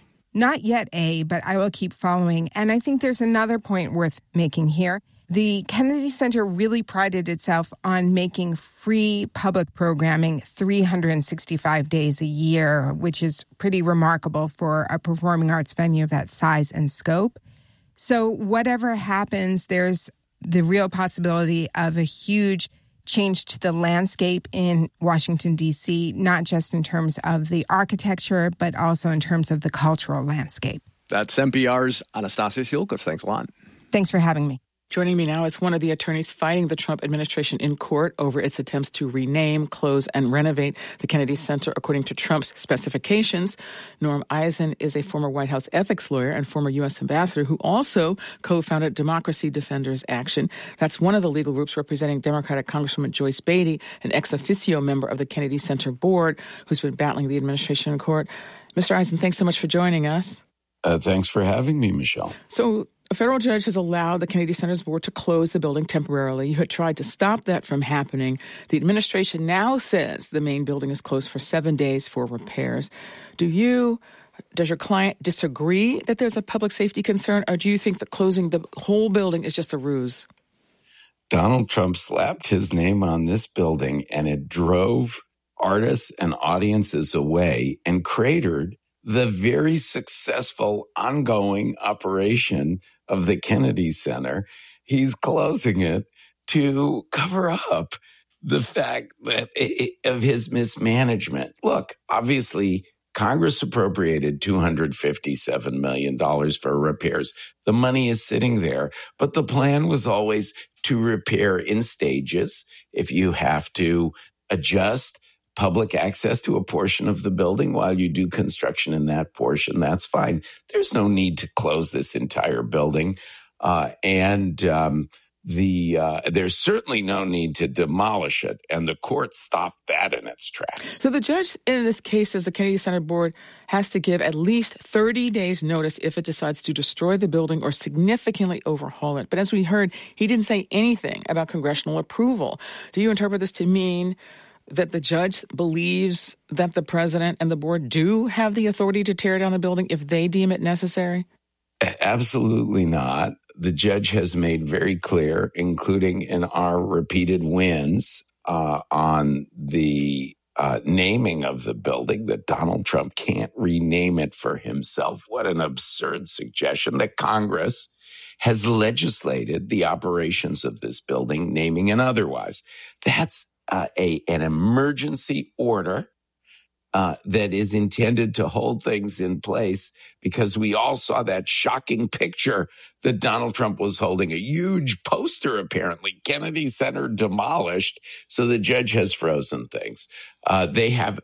Not yet, A, but I will keep following. And I think there's another point worth making here. The Kennedy Center really prided itself on making free public programming three hundred sixty-five days a year, which is pretty remarkable for a performing arts venue of that size and scope. So whatever happens, there's the real possibility of a huge change to the landscape in Washington, D C, not just in terms of the architecture, but also in terms of the cultural landscape. That's N P R's Anastasia Siolkas. Thanks a lot. Thanks for having me. Joining me now is one of the attorneys fighting the Trump administration in court over its attempts to rename, close, and renovate the Kennedy Center according to Trump's specifications. Norm Eisen is a former White House ethics lawyer and former U S ambassador who also co-founded Democracy Defenders Action. That's one of the legal groups representing Democratic Congresswoman Joyce Beatty, an ex officio member of the Kennedy Center board who's been battling the administration in court. Mister Eisen, thanks so much for joining us. Uh, thanks for having me, Michelle. So a federal judge has allowed the Kennedy Center's board to close the building temporarily. You had tried to stop that from happening. The administration now says the main building is closed for seven days for repairs. Do you, does your client disagree that there's a public safety concern, or do you think that closing the whole building is just a ruse? Donald Trump slapped his name on this building, and it drove artists and audiences away and cratered the very successful ongoing operation of the Kennedy Center. He's closing it to cover up the fact that it, of his mismanagement. Look, obviously, Congress appropriated two hundred fifty-seven million dollars for repairs. The money is sitting there, but the plan was always to repair in stages. If you have to adjust public access to a portion of the building while you do construction in that portion, that's fine. There's no need to close this entire building. Uh, and um, the uh, there's certainly no need to demolish it. And the court stopped that in its tracks. So the judge in this case says the Kennedy Center board has to give at least thirty days notice if it decides to destroy the building or significantly overhaul it. But as we heard, he didn't say anything about congressional approval. Do you interpret this to mean that the judge believes that the president and the board do have the authority to tear down the building if they deem it necessary? Absolutely not. the judge has made very clear, including in our repeated wins uh, on the uh, naming of the building, that Donald Trump can't rename it for himself. What an absurd suggestion that Congress has legislated the operations of this building, naming and otherwise. That's uh, a an emergency order uh, that is intended to hold things in place, because we all saw that shocking picture that Donald Trump was holding, a huge poster, apparently, Kennedy Center demolished. So the judge has frozen things. Uh, they have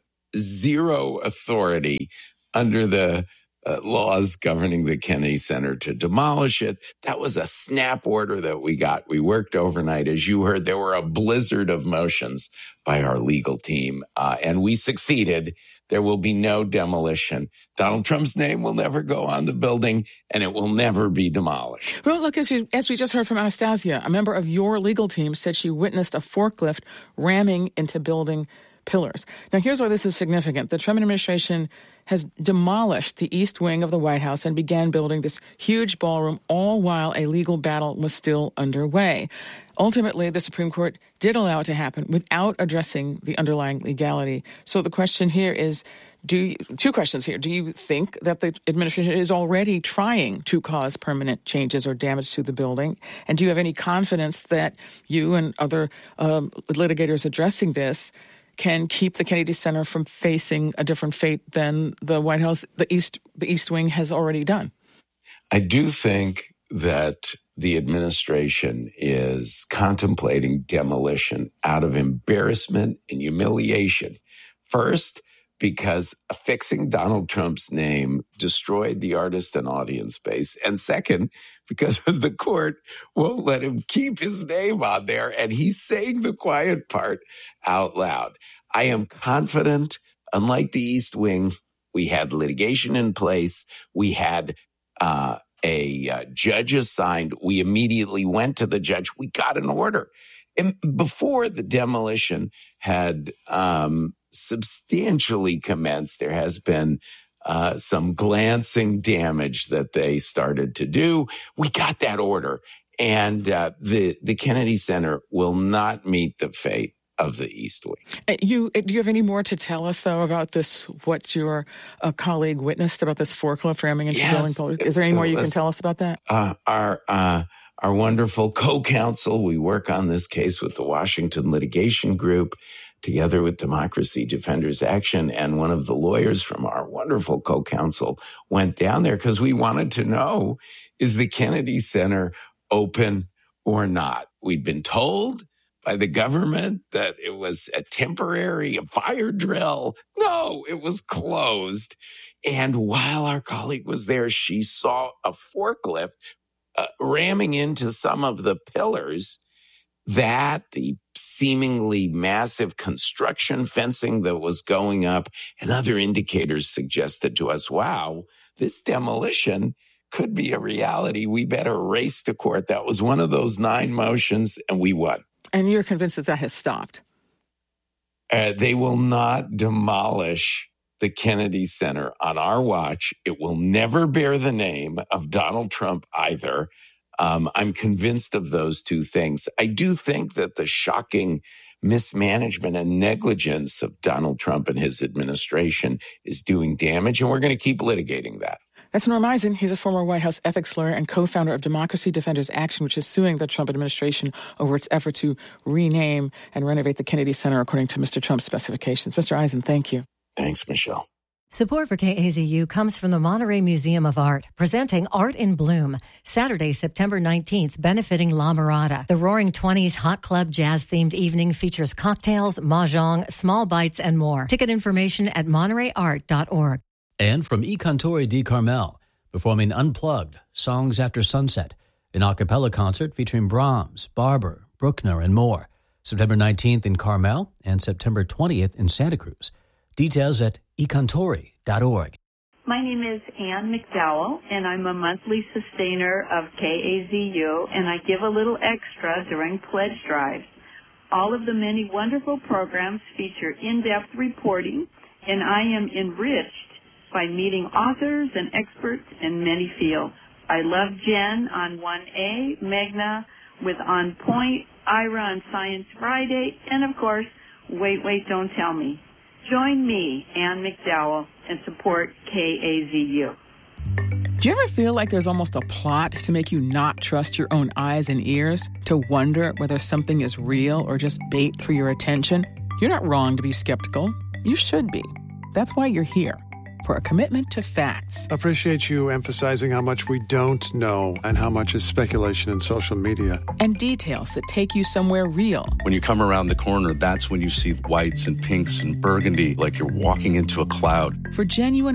zero authority under the Uh, laws governing the Kennedy Center to demolish it. That was a snap order that we got. We worked overnight. As you heard, there were a blizzard of motions by our legal team, uh, and we succeeded. There will be no demolition. Donald Trump's name will never go on the building, and it will never be demolished. Well, look, as, you, as we just heard from Anastasia, a member of your legal team said she witnessed a forklift ramming into building pillars. Now, here's why this is significant. The Trump administration has demolished the East Wing of the White House and began building this huge ballroom, all while a legal battle was still underway. Ultimately, the Supreme Court did allow it to happen without addressing the underlying legality. So the question here is, do you, two questions here. Do you think that the administration is already trying to cause permanent changes or damage to the building? And do you have any confidence that you and other um, litigators addressing this can keep the Kennedy Center from facing a different fate than the White House, the East, the East Wing has already done? I do think that the administration is contemplating demolition out of embarrassment and humiliation. First, because affixing Donald Trump's name destroyed the artist and audience base. And second, because the court won't let him keep his name on there, and he's saying the quiet part out loud. I am confident, unlike the East Wing, we had litigation in place. We had uh, a uh, judge assigned. We immediately went to the judge. We got an order. And before the demolition had um, substantially commenced, there has been uh, some glancing damage that they started to do. We got that order. And uh, the, the Kennedy Center will not meet the fate of the East Wing. You, do you have any more to tell us, though, about this, what your uh, colleague witnessed about this forklift ramming into yes, building? Is there any more you was, can tell us about that? Uh, our uh, our wonderful co-counsel, we work on this case with the Washington Litigation Group, together with Democracy Defenders Action, and one of the lawyers from our wonderful co-counsel went down there because we wanted to know, is the Kennedy Center open or not? We'd been told by the government that it was a temporary a fire drill. No, it was closed. And while our colleague was there, she saw a forklift uh, ramming into some of the pillars. That, the seemingly massive construction fencing that was going up, and other indicators suggested to us, wow, this demolition could be a reality. We better race to court. That was one of those nine motions, and we won. And you're convinced that that has stopped? Uh, they will not demolish the Kennedy Center on our watch. It will never bear the name of Donald Trump either. Um, I'm convinced of those two things. I do think that the shocking mismanagement and negligence of Donald Trump and his administration is doing damage, and we're going to keep litigating that. That's Norm Eisen. He's a former White House ethics lawyer and co-founder of Democracy Defenders Action, which is suing the Trump administration over its effort to rename and renovate the Kennedy Center according to Mister Trump's specifications. Mister Eisen, thank you. Thanks, Michelle. Support for K A Z U comes from the Monterey Museum of Art, presenting Art in Bloom, Saturday, September nineteenth, benefiting La Mirada. The Roaring Twenties Hot Club Jazz-themed evening features cocktails, mahjong, small bites, and more. Ticket information at monterey art dot org. And from E Cantori di Carmel, performing Unplugged, Songs After Sunset, an a cappella concert featuring Brahms, Barber, Bruckner, and more. September nineteenth in Carmel and September twentieth in Santa Cruz. Details at e cantori dot org. My name is Ann McDowell, and I'm a monthly sustainer of K A Z U, and I give a little extra during pledge drives. All of the many wonderful programs feature in-depth reporting, and I am enriched by meeting authors and experts in many fields. I love Jen on one A, Megna with On Point, Ira on Science Friday, and of course, Wait, Wait, Don't Tell Me. Join me, Ann McDowell, and support K A Z U. Do you ever feel like there's almost a plot to make you not trust your own eyes and ears? To wonder whether something is real or just bait for your attention? You're not wrong to be skeptical. You should be. That's why you're here. For a commitment to facts. Appreciate you emphasizing how much we don't know and how much is speculation in social media. And details that take you somewhere real. When you come around the corner, that's when you see whites and pinks and burgundy, like you're walking into a cloud. For genuine